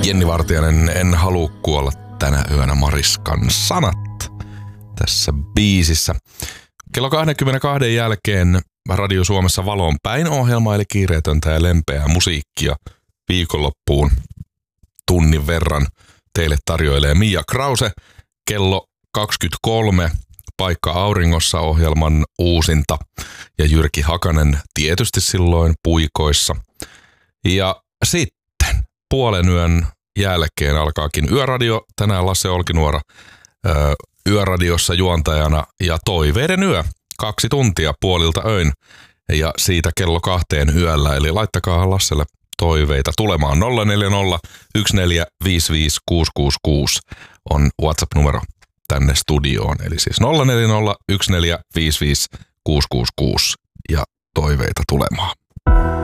Jenni Vartiainen, En halua kuolla tänä yönä, Mariskan sanat tässä biisissä. Kello 22 jälkeen Radio Suomessa Valoon päin -ohjelma, eli kiireetöntä ja lempeää musiikkia viikonloppuun tunnin verran teille tarjoilee Mia Krause. Kello 23 Paikka auringossa -ohjelman uusinta ja Jyrki Hakanen tietysti silloin puikoissa. Ja sitten puolen yön jälkeen alkaakin Yöradio. Tänään Lasse Olkinuora Yöradiossa juontajana ja Toiveiden yö 2 tuntia puolilta öin ja siitä kello 2 yöllä. Eli laittakaa Lasselle toiveita tulemaan. 040 1455 666 on WhatsApp-numero tänne studioon. Eli siis 040 1455 666 ja toiveita tulemaan.